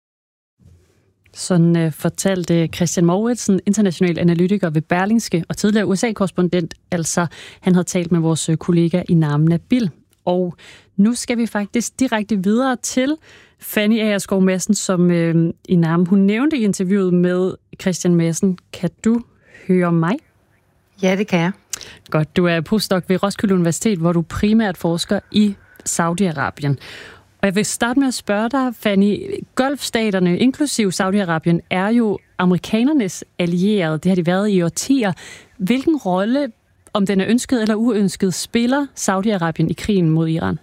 Sådan uh, fortalte Christian Mouritsen, international analytiker ved Berlingske og tidligere U S A-korrespondent. Altså, han havde talt med vores kollega i Namen Nabil. Og nu skal vi faktisk direkte videre til Fanny Agerskov Madsen, som øh, i Namen, hun nævnte i interviewet med Christian Madsen. Kan du høre mig? Ja, det kan jeg. Godt, du er postdoc ved Roskilde Universitet, hvor du primært forsker i Saudi-Arabien. Og jeg vil starte med at spørge dig, Fanny, Golfstaterne, inklusive Saudi-Arabien, er jo amerikanernes allierede. Det har de været i årtier. Hvilken rolle, om den er ønsket eller uønsket, spiller Saudi-Arabien i krigen mod Iran?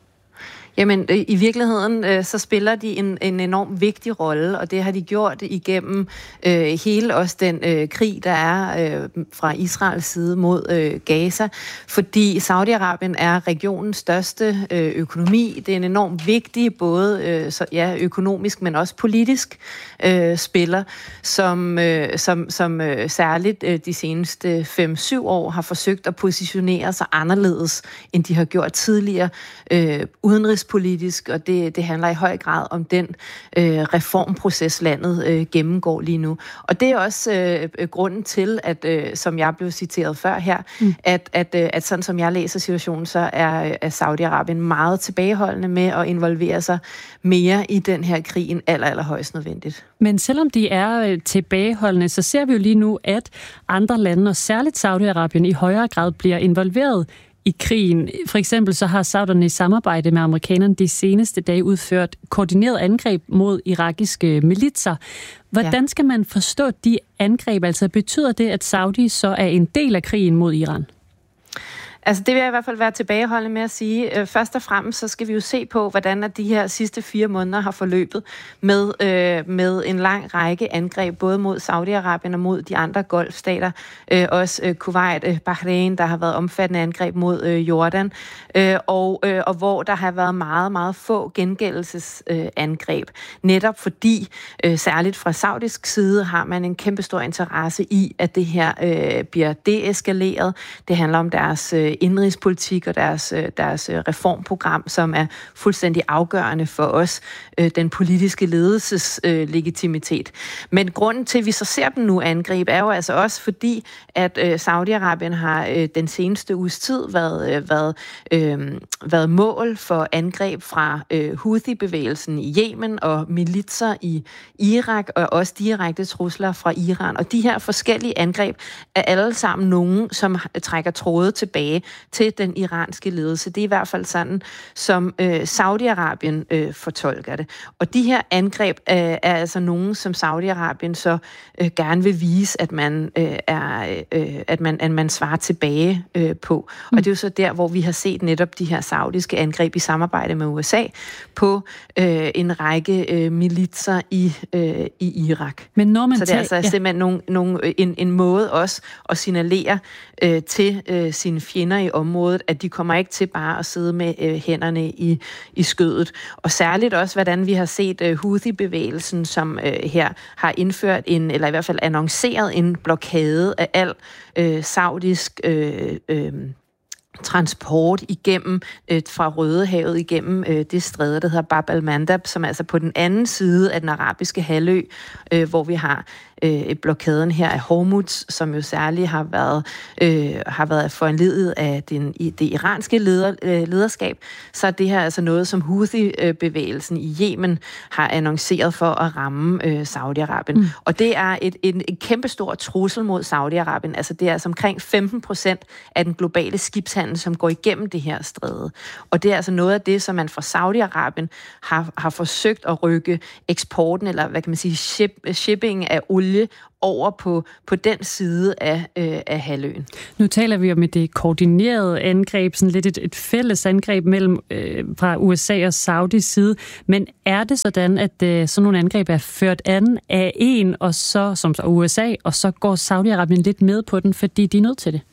Jamen, i virkeligheden, så spiller de en, en enorm vigtig rolle, og det har de gjort igennem øh, hele også den øh, krig, der er øh, fra Israels side mod øh, Gaza, fordi Saudi-Arabien er regionens største øh, økonomi. Det er en enormt vigtig, både øh, så, ja, økonomisk, men også politisk øh, spiller, som, øh, som, som øh, særligt øh, de seneste fem syv år har forsøgt at positionere sig anderledes, end de har gjort tidligere, øh, udenrigs politisk, og det, det handler i høj grad om den øh, reformproces, landet øh, gennemgår lige nu. Og det er også øh, grunden til, at, øh, som jeg blev citeret før her, mm. at, at, øh, at sådan som jeg læser situationen, så er, er Saudi-Arabien meget tilbageholdende med at involvere sig mere i den her krig end aller, aller højst nødvendigt. Men selvom de er tilbageholdende, så ser vi jo lige nu, at andre lande, og særligt Saudi-Arabien, i højere grad bliver involveret i krigen. For eksempel så har sauderne i samarbejde med amerikanerne de seneste dage udført koordineret angreb mod irakiske militser. Hvordan skal man forstå de angreb? Altså betyder det, at Saudi så er en del af krigen mod Iran? Altså det vil jeg i hvert fald være tilbageholdende med at sige. Først og fremmest så skal vi jo se på, hvordan de her sidste fire måneder har forløbet med, øh, med en lang række angreb, både mod Saudi-Arabien og mod de andre golfstater. Øh, også øh, Kuwait, øh, Bahrain, der har været omfattende angreb mod øh, Jordan, øh, og, øh, og hvor der har været meget, meget få gengældelsesangreb. Øh, Netop fordi, øh, særligt fra saudisk side, har man en kæmpe stor interesse i, at det her øh, bliver deeskaleret. Det handler om deres øh, indrigspolitik og deres, deres reformprogram, som er fuldstændig afgørende for os, den politiske ledelses legitimitet. Men grunden til, at vi så ser dem nu angribe, er jo altså også fordi, at Saudi-Arabien har den seneste uges tid været, været, været mål for angreb fra Houthi-bevægelsen i Yemen og militser i Irak, og også direkte trusler fra Iran. Og de her forskellige angreb er alle sammen nogen, som trækker tråde tilbage til den iranske ledelse. Det er i hvert fald sådan, som øh, Saudi-Arabien øh, fortolker det. Og de her angreb øh, er altså nogen, som Saudi-Arabien så øh, gerne vil vise, at man, øh, er, øh, at man, at man svarer tilbage øh, på. Mm. Og det er jo så der, hvor vi har set netop de her saudiske angreb i samarbejde med U S A på øh, en række øh, militser i, øh, i Irak. Men når man så det er altså ja. simpelthen nogle, nogle, en, en måde også at signalere øh, til øh, sine fjender i området, at de kommer ikke til bare at sidde med øh, hænderne i, i skødet. Og særligt også, hvordan vi har set øh, Houthi-bevægelsen, som øh, her har indført en, eller i hvert fald annonceret en blokade af al øh, saudisk øh, øh, transport igennem øh, fra Rødehavet igennem øh, det stræde, der hedder Bab al-Mandab, som er altså på den anden side af den arabiske halvø, øh, hvor vi har øh, blokaden her af Hormuz, som jo særligt har været øh, har været foranlediget af den, i, det iranske leder, øh, lederskab. Så det her er altså noget, som Houthi-bevægelsen i Yemen har annonceret for at ramme øh, Saudi-Arabien. Mm. Og det er et, en, en kæmpestor trussel mod Saudi-Arabien. Altså det er altså omkring femten procent af den globale skibshandel, som går igennem det her stræde. Og det er altså noget af det, som man fra Saudi-Arabien har, har forsøgt at rykke eksporten, eller hvad kan man sige, ship, shipping af olie over på, på den side af, øh, af halvøen. Nu taler vi om et koordineret angreb, sådan lidt et, et fælles angreb mellem øh, fra U S A og Saudis side, men er det sådan, at øh, sådan nogle angreb er ført an af en, og så som så U S A, og så går Saudi-Arabien lidt med på den, fordi de er nødt til det?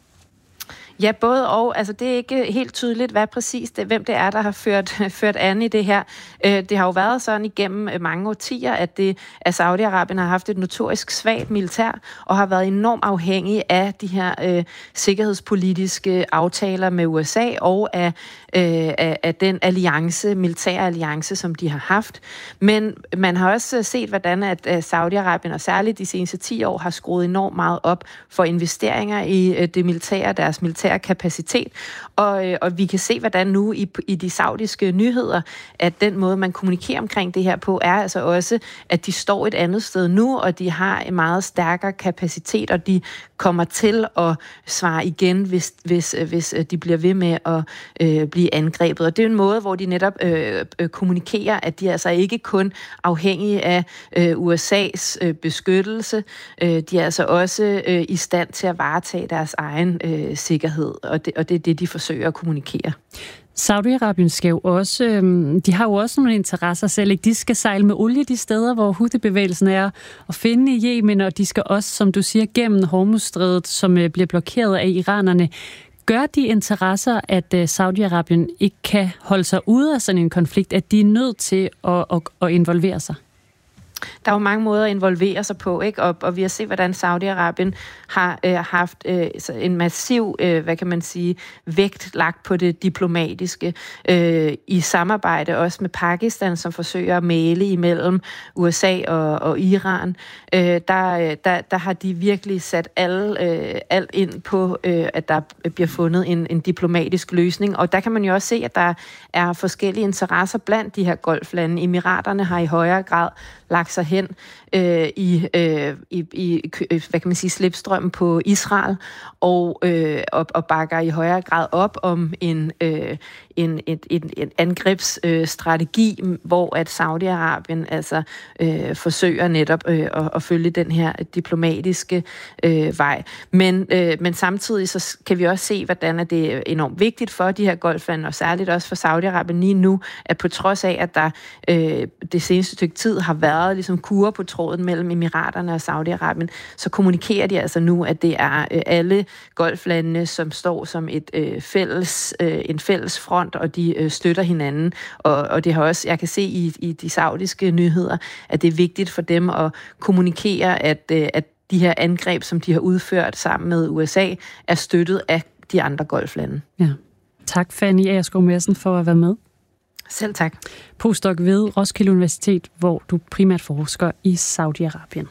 Ja, både og. Altså, det er ikke helt tydeligt, hvad præcis det, hvem det er, der har ført, ført an i det her. Det har jo været sådan igennem mange årtier, at, det, at Saudi-Arabien har haft et notorisk svagt militær, og har været enormt afhængig af de her øh, sikkerhedspolitiske aftaler med U S A, og af, øh, af, af den alliance, militære alliance, som de har haft. Men man har også set, hvordan at Saudi-Arabien, og særligt de seneste ti år, har skruet enormt meget op for investeringer i det militære, deres militære kapacitet, og, og vi kan se, hvordan nu i, i de saudiske nyheder, at den måde, man kommunikerer omkring det her på, er altså også, at de står et andet sted nu, og de har en meget stærkere kapacitet, og de kommer til at svare igen, hvis, hvis, hvis de bliver ved med at øh, blive angrebet. Og det er en måde, hvor de netop øh, øh, kommunikerer, at de er altså ikke kun afhængige af øh, U S A's øh, beskyttelse, øh, de er altså også øh, i stand til at varetage deres egen øh, sikkerhed. Og det, og det er det, de forsøger at kommunikere. Saudi-Arabien skal jo også, øhm, de har jo også nogle interesser selv, ikke? De skal sejle med olie de steder, hvor Houthi-bevægelsen er at finde i Yemen, og de skal også, som du siger, gennem Hormuzstrædet, som øh, bliver blokeret af iranerne. Gør de interesser, at øh, Saudi-Arabien ikke kan holde sig ude af sådan en konflikt, at de er nødt til at, at, at involvere sig? Der er jo mange måder at involvere sig på, ikke? Og, og vi har set, hvordan Saudi-Arabien har øh, haft øh, en massiv, øh, hvad kan man sige, vægt lagt på det diplomatiske, øh, i samarbejde også med Pakistan, som forsøger at mægle imellem U S A og, og Iran. Øh, der, der, der har de virkelig sat alle, øh, alt ind på, øh, at der bliver fundet en, en diplomatisk løsning. Og der kan man jo også se, at der er forskellige interesser blandt de her golflande. Emiraterne har i højere grad lagt sig hen øh, i, øh, i, i, hvad kan man sige, slipstrømmen på Israel, og, øh, og, og bakker i højere grad op om en, øh, en, et, en, en angrebsstrategi, øh, hvor at Saudi-Arabien altså øh, forsøger netop øh, at, at følge den her diplomatiske øh, vej. Men, øh, men samtidig så kan vi også se, hvordan at det er enormt vigtigt for de her golflande, og særligt også for Saudi-Arabien lige nu, at på trods af, at der øh, det seneste stykke tid har været ligesom kurer på tråden mellem Emiraterne og Saudi-Arabien, så kommunikerer de altså nu, at det er øh, alle golflandene, som står som et øh, fælles, øh, en fælles front, og de øh, støtter hinanden. Og, og det har også, jeg kan se i, i de saudiske nyheder, at det er vigtigt for dem at kommunikere, at, øh, at de her angreb, som de har udført sammen med U S A, er støttet af de andre golflande. Ja. Tak, Fanny Agerskov Madsen, for at være med. Selv tak. Postdoc ved Roskilde Universitet, hvor du primært forsker i Saudi-Arabien.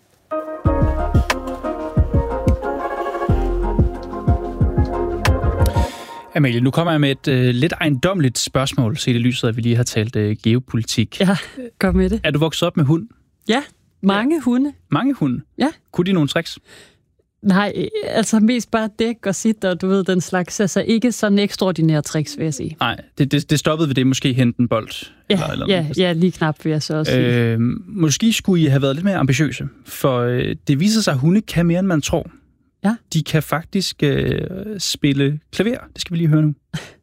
Amalie, nu kommer jeg med et øh, lidt ejendommeligt spørgsmål, set i lyset, at vi lige har talt øh, geopolitik. Ja, kom med det. Er du vokset op med hund? Ja, mange hunde. Mange hunde? Ja. Kunne de nogle tricks? Nej, altså mest bare dæk og sit, og du ved, den slags. Altså ikke sådan ekstraordinære tricks, vil jeg sige. Nej, det, det, det stoppede ved det, måske hente en bold. Ja, eller, eller ja, ja, lige knap vil jeg så også sige. Øh, måske skulle I have været lidt mere ambitiøse, for øh, det viser sig, at hunde kan mere, end man tror. Ja. De kan faktisk øh, spille klaver. Det skal vi lige høre nu.